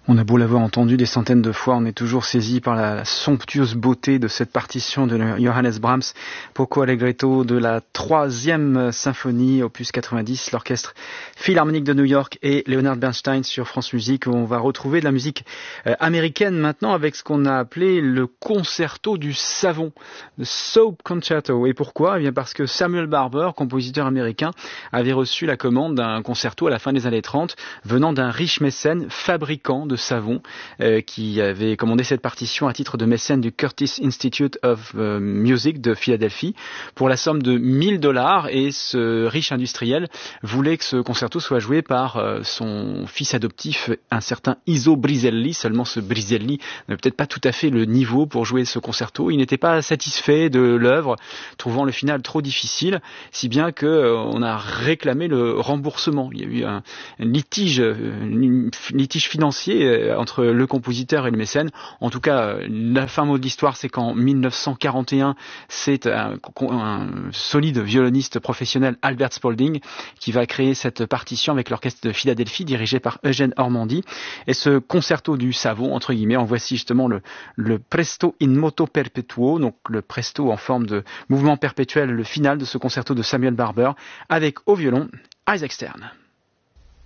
On a beau l'avoir entendu des centaines de fois, on est toujours saisi par la somptueuse beauté de cette partition de Johannes Brahms, Poco Allegretto de la 3e symphonie, opus 90, l'orchestre philharmonique de New York et Leonard Bernstein sur France Musique. On va retrouver de la musique américaine maintenant avec ce qu'on a appelé le concerto du savon, le Soap Concerto. Et pourquoi ? Eh bien parce que Samuel Barber, compositeur américain, avait reçu la commande d'un concerto à la fin des années 30 venant d'un riche mécène fabricant de savon qui avait commandé cette partition à titre de mécène du Curtis Institute of Music de Philadelphie pour la somme de $1000, et ce riche industriel voulait que ce concerto soit joué par son fils adoptif, un certain Iso Briselli. Seulement ce Briselli n'avait peut-être pas tout à fait le niveau pour jouer ce concerto. Il n'était pas satisfait de l'œuvre, trouvant le final trop difficile, si bien que on a réclamé le remboursement. Il y a eu un litige financier entre le compositeur et le mécène. En tout cas, la fin mot de l'histoire, c'est qu'en 1941, c'est un solide violoniste professionnel, Albert Spaulding, qui va créer cette partition avec l'orchestre de Philadelphie, dirigé par Eugène Ormandy. Et ce concerto du savon, entre guillemets, en voici justement le Presto in moto perpetuo, donc le presto en forme de mouvement perpétuel, le final de ce concerto de Samuel Barber, avec au violon Isaac Stern.